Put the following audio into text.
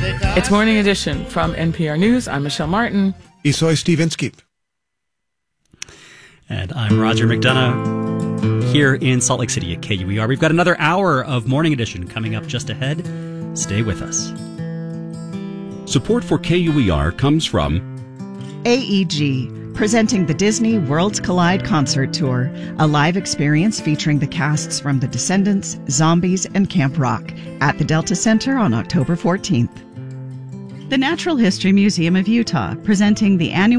It's Morning Edition from NPR News. I'm Michelle Martin. Y soy Steve Inskeep. And I'm Roger McDonough here in Salt Lake City at KUER. We've got another hour of Morning Edition coming up just ahead. Stay with us. Support for KUER comes from AEG, presenting the Disney Worlds Collide Concert Tour, a live experience featuring the casts from The Descendants, Zombies, and Camp Rock at the Delta Center on October 14th. The Natural History Museum of Utah, presenting the annual